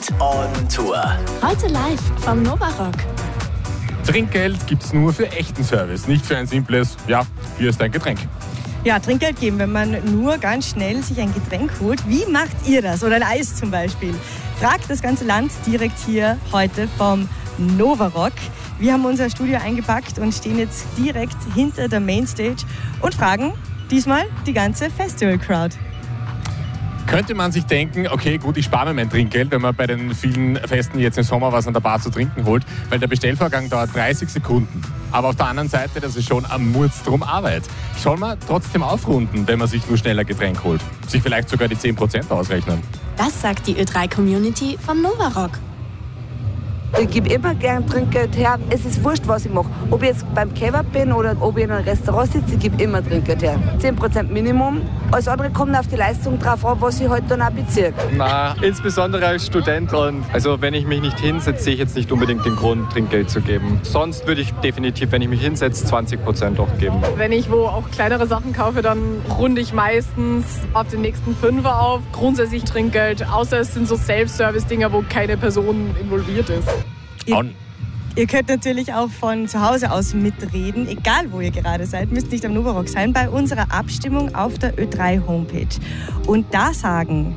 Trinkgeld on Tour. Heute live vom Novarock. Trinkgeld gibt's nur für echten Service, nicht für ein simples, ja, hier ist dein Getränk. Ja, Trinkgeld geben, wenn man nur ganz schnell sich ein Getränk holt. Wie macht ihr das? Oder ein Eis zum Beispiel. Fragt das ganze Land direkt hier heute vom Novarock. Wir haben unser Studio eingepackt und stehen jetzt direkt hinter der Mainstage und fragen diesmal die ganze Festival-Crowd. Könnte man sich denken, okay, gut, ich spare mir mein Trinkgeld, wenn man bei den vielen Festen jetzt im Sommer was an der Bar zu trinken holt, weil der Bestellvorgang dauert 30 Sekunden. Aber auf der anderen Seite, das ist schon am Murz drum Arbeit. Soll man trotzdem aufrunden, wenn man sich nur schnell ein Getränk holt? Sich vielleicht sogar die 10% ausrechnen? Das sagt die Ö3-Community vom Novarock. Ich gebe immer gern Trinkgeld her. Es ist wurscht, was ich mache. Ob ich jetzt beim Kebab bin oder ob ich in einem Restaurant sitze, ich gebe immer Trinkgeld her. 10% Minimum. Alles andere kommt auf die Leistung drauf an, was ich halt dann auch beziehe. Na, insbesondere als Student. Und also wenn ich mich nicht hinsetze, sehe ich jetzt nicht unbedingt den Grund, Trinkgeld zu geben. Sonst würde ich definitiv, wenn ich mich hinsetze, 20% auch geben. Wenn ich wo auch kleinere Sachen kaufe, dann runde ich meistens auf den nächsten Fünfer auf. Grundsätzlich Trinkgeld, außer es sind so Self-Service-Dinger, wo keine Person involviert ist. Ihr könnt natürlich auch von zu Hause aus mitreden, egal wo ihr gerade seid, müsst nicht am Novarock sein, bei unserer Abstimmung auf der Ö3-Homepage. Und da sagen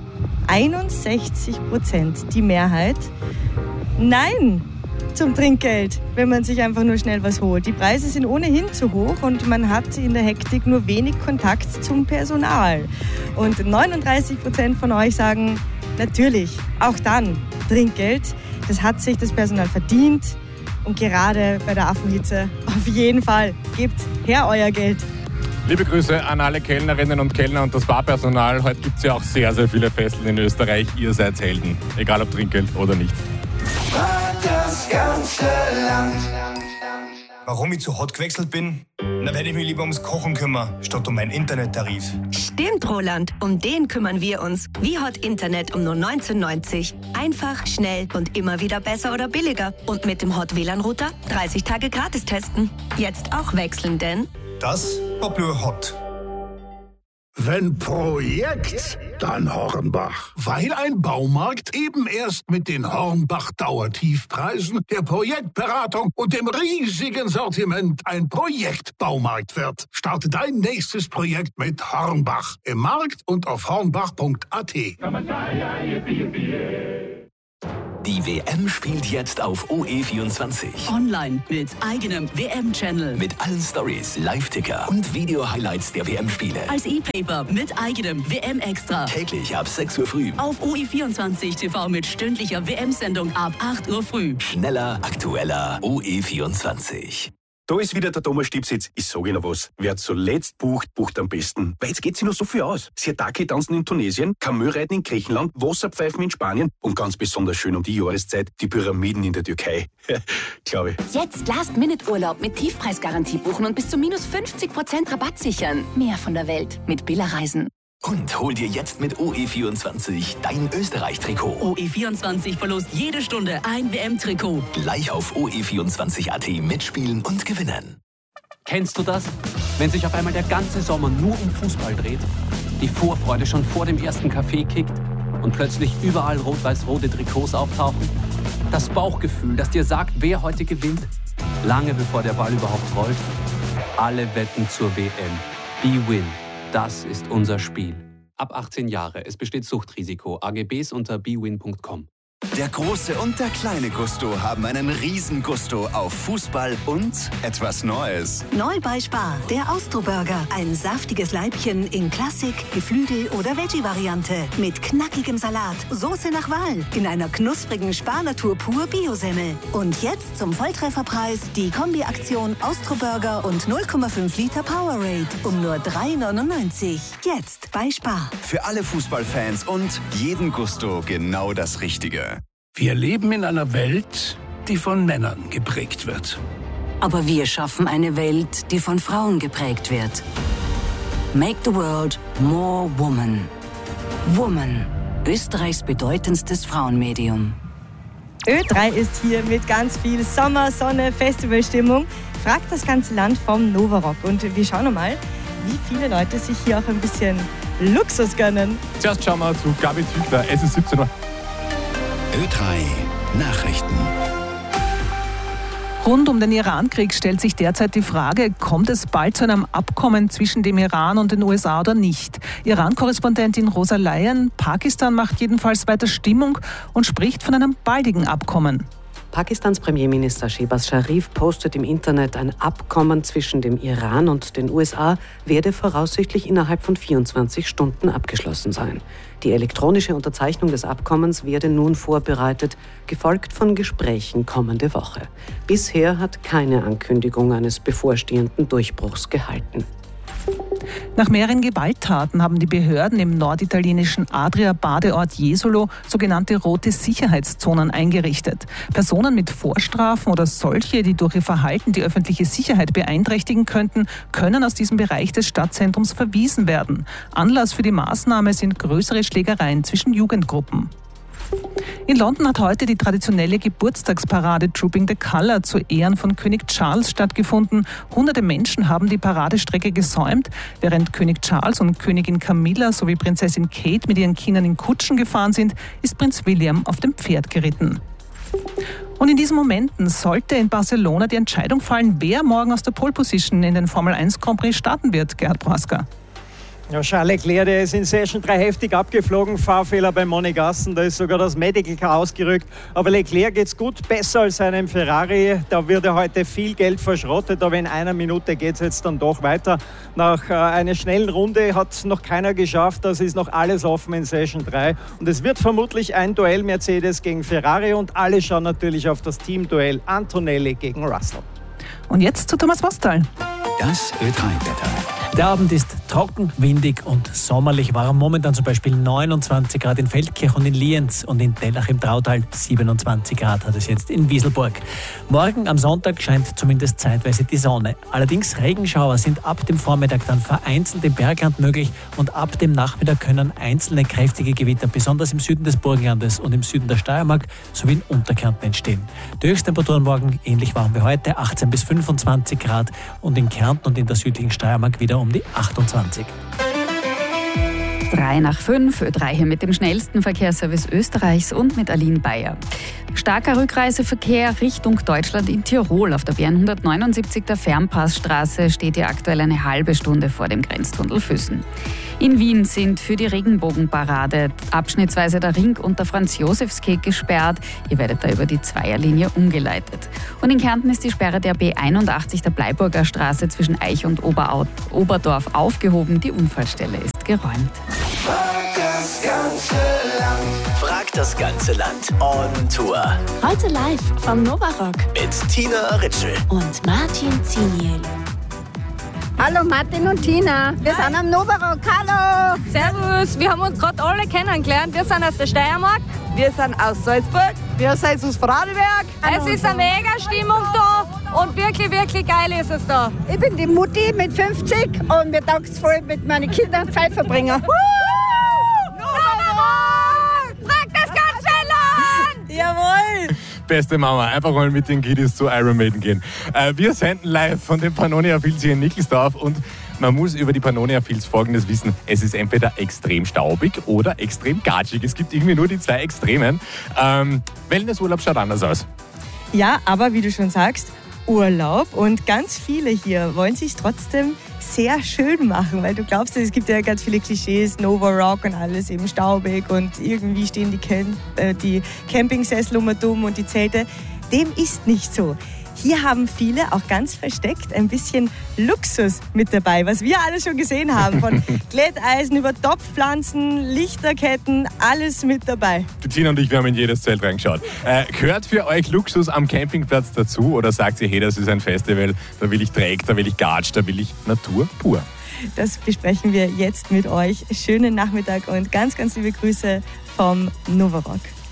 61% die Mehrheit Nein zum Trinkgeld, wenn man sich einfach nur schnell was holt. Die Preise sind ohnehin zu hoch und man hat in der Hektik nur wenig Kontakt zum Personal. Und 39% von euch sagen natürlich, auch dann Trinkgeld. Das hat sich das Personal verdient und gerade bei der Affenhitze auf jeden Fall. Gebt her euer Geld. Liebe Grüße an alle Kellnerinnen und Kellner und das Barpersonal. Heute gibt es ja auch sehr, sehr viele Festeln in Österreich. Ihr seid Helden, egal ob Trinkgeld oder nicht. Das ganze Land. Warum ich zu Hot gewechselt bin? Da werde ich mich lieber ums Kochen kümmern, statt um meinen Internettarif. Stimmt, Roland. Um den kümmern wir uns. Wie Hot Internet um nur 19,90. Einfach, schnell und immer wieder besser oder billiger. Und mit dem Hot WLAN-Router 30 Tage gratis testen. Jetzt auch wechseln, denn Das war nur Hot. Wenn Projekt, dann Hornbach. Weil ein Baumarkt eben erst mit den Hornbach-Dauertiefpreisen, der Projektberatung und dem riesigen Sortiment ein Projektbaumarkt wird. Starte dein nächstes Projekt mit Hornbach. Im Markt und auf hornbach.at. Die WM spielt jetzt auf OE24. Online mit eigenem WM-Channel. Mit allen Stories, Live-Ticker und Video-Highlights der WM-Spiele. Als E-Paper mit eigenem WM-Extra. Täglich ab 6 Uhr früh. Auf OE24 TV mit stündlicher WM-Sendung ab 8 Uhr früh. Schneller, aktueller, OE24. Da ist wieder der Thomas Stipsitz. Ich sage Ihnen was. Wer zuletzt bucht, bucht am besten. Weil jetzt geht sich noch so viel aus. Sirtaki tanzen in Tunesien, Kamel-Reiten in Griechenland, Wasserpfeifen in Spanien und ganz besonders schön um die Jahreszeit die Pyramiden in der Türkei. Glaube ich. Jetzt Last-Minute-Urlaub mit Tiefpreisgarantie buchen und bis zu minus 50% Rabatt sichern. Mehr von der Welt mit Billa Reisen. Und hol dir jetzt mit OE24 dein Österreich-Trikot. OE24 verlost jede Stunde ein WM-Trikot. Gleich auf OE24.at mitspielen und gewinnen. Kennst du das? Wenn sich auf einmal der ganze Sommer nur um Fußball dreht, die Vorfreude schon vor dem ersten Kaffee kickt und plötzlich überall rot-weiß-rote Trikots auftauchen? Das Bauchgefühl, das dir sagt, wer heute gewinnt, lange bevor der Ball überhaupt rollt? Alle wetten zur WM. BWin. Das ist unser Spiel. Ab 18 Jahre. Es besteht Suchtrisiko. AGBs unter bwin.com. Der große und der kleine Gusto haben einen riesen Gusto auf Fußball und etwas Neues. neu bei Spar, der Austro-Burger. Ein saftiges Leibchen in Klassik, Geflügel- oder Veggie-Variante. Mit knackigem Salat, Soße nach Wahl, in einer knusprigen Spar-Natur pur Biosemmel. Und jetzt zum Volltrefferpreis die Kombi-Aktion Austro-Burger und 0,5 Liter Powerade um nur 3,99. Jetzt bei Spar. Für alle Fußballfans und jeden Gusto genau das Richtige. Wir leben in einer Welt, die von Männern geprägt wird. Aber wir schaffen eine Welt, die von Frauen geprägt wird. Make the world more woman. Woman, Österreichs bedeutendstes Frauenmedium. Ö3 ist hier mit ganz viel Sommer, Sonne, Festivalstimmung. Fragt das ganze Land vom Novarock. Und wir schauen mal, wie viele Leute sich hier auch ein bisschen Luxus gönnen. Zuerst schauen wir zu Gabi Tüchler. Es ist 17 Uhr. Ö3 Nachrichten. Rund um den Iran-Krieg stellt sich derzeit die Frage, kommt es bald zu einem Abkommen zwischen dem Iran und den USA oder nicht? Iran-Korrespondentin Rosa Leyen, Pakistan macht jedenfalls weiter Stimmung und spricht von einem baldigen Abkommen. Pakistans Premierminister Shehbaz Sharif postet im Internet, ein Abkommen zwischen dem Iran und den USA werde voraussichtlich innerhalb von 24 Stunden abgeschlossen sein. Die elektronische Unterzeichnung des Abkommens werde nun vorbereitet, gefolgt von Gesprächen kommende Woche. Bisher hat keine Ankündigung eines bevorstehenden Durchbruchs gehalten. Nach mehreren Gewalttaten haben die Behörden im norditalienischen Adria-Badeort Jesolo sogenannte rote Sicherheitszonen eingerichtet. Personen mit Vorstrafen oder solche, die durch ihr Verhalten die öffentliche Sicherheit beeinträchtigen könnten, können aus diesem Bereich des Stadtzentrums verwiesen werden. Anlass für die Maßnahme sind größere Schlägereien zwischen Jugendgruppen. In London hat heute die traditionelle Geburtstagsparade Trooping the Colour zu Ehren von König Charles stattgefunden. Hunderte Menschen haben die Paradestrecke gesäumt. Während König Charles und Königin Camilla sowie Prinzessin Kate mit ihren Kindern in Kutschen gefahren sind, ist Prinz William auf dem Pferd geritten. Und in diesen Momenten sollte in Barcelona die Entscheidung fallen, wer morgen aus der Pole Position in den Formel 1 Grand Prix starten wird. Gerhard Prohaska. Ja, Charles Leclerc, der ist in Session 3 heftig abgeflogen, Fahrfehler bei Monegassen, da ist sogar das Medical Car ausgerückt. Aber Leclerc geht's gut, besser als seinem Ferrari, da wird er heute viel Geld verschrottet, aber in einer Minute geht's jetzt dann doch weiter. Nach einer schnellen Runde hat noch keiner geschafft, das ist noch alles offen in Session 3 und es wird vermutlich ein Duell Mercedes gegen Ferrari und alle schauen natürlich auf das Teamduell Antonelli gegen Russell. Und jetzt zu Thomas Vostal. Das Ö3-Wetter. Der Abend ist trocken, windig und sommerlich warm. Momentan zum Beispiel 29 Grad in Feldkirch und in Lienz und in Tellach im Trautal. 27 Grad hat es jetzt in Wieselburg. Morgen am Sonntag scheint zumindest zeitweise die Sonne. Allerdings Regenschauer sind ab dem Vormittag dann vereinzelt im Bergland möglich und ab dem Nachmittag können einzelne kräftige Gewitter besonders im Süden des Burgenlandes und im Süden der Steiermark sowie in Unterkärnten entstehen. Die Höchsttemperaturen morgen ähnlich warm wie heute, 18 bis 25 Grad und in Kärnten und in der südlichen Steiermark wieder um die 28. 3:05, Ö3 hier mit dem schnellsten Verkehrsservice Österreichs und mit Aline Bayer. Starker Rückreiseverkehr Richtung Deutschland in Tirol. Auf der B179 der Fernpassstraße steht hier aktuell eine halbe Stunde vor dem Grenztunnel Füssen. In Wien sind für die Regenbogenparade abschnittsweise der Ring und der Franz-Josefs-Weg gesperrt. Ihr werdet da über die Zweierlinie umgeleitet. Und in Kärnten ist die Sperre der B81 der Bleiburger Straße zwischen Eich und Oberdorf aufgehoben. Die Unfallstelle ist geräumt. Frag das ganze Land on Tour. Heute live vom Novarock Mit Tina Ritschl und Martin Ziniel. Hallo Martin und Tina, wir sind am Novarock. Hallo! Servus, wir haben uns gerade alle kennengelernt. Wir sind aus der Steiermark. Wir sind aus Salzburg. Wir sind aus Vorarlberg. Es ist eine mega Stimmung da und wirklich, wirklich geil ist es da. Ich bin die Mutti mit 50 und mir taugt es voll mit meinen Kindern Zeit verbringen. Frag das ganze Land! Jawohl! Beste Mama, einfach mal mit den Kiddies zu Iron Maiden gehen. Wir senden live von den Pannonia Fields hier in Nickelsdorf und man muss über die Pannonia Fields Folgendes wissen. Es ist entweder extrem staubig oder extrem gatschig. Es gibt irgendwie nur die zwei Extremen. Wellnessurlaub schaut anders aus. Ja, aber wie du schon sagst, Urlaub und ganz viele hier wollen sich trotzdem sehr schön machen, weil du glaubst, es gibt ja ganz viele Klischees, Novarock und alles eben staubig und irgendwie stehen die Campingsessel dumm und die Zelte. Dem ist nicht so. Hier haben viele auch ganz versteckt ein bisschen Luxus mit dabei, was wir alle schon gesehen haben. Von Glätteisen über Topfpflanzen, Lichterketten, alles mit dabei. Die Tina und ich, wir haben in jedes Zelt reingeschaut. Gehört für euch Luxus am Campingplatz dazu oder sagt ihr, hey, das ist ein Festival, da will ich Dreck, da will ich Gatsch, da will ich Natur pur? Das besprechen wir jetzt mit euch. Schönen Nachmittag und ganz, ganz liebe Grüße vom Novarock.